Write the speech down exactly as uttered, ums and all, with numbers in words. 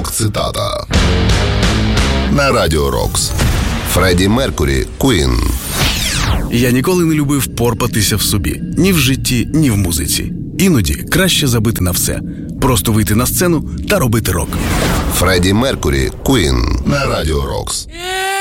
Рок-цитата на Радіо Рокс. Фредді Меркурі, Queen. Я ніколи не любив порпатися в собі. Ні в житті, ні в музиці. Іноді краще забити на все. Просто вийти на сцену та робити рок. Фредді Меркурі, Queen на Радіо Рокс.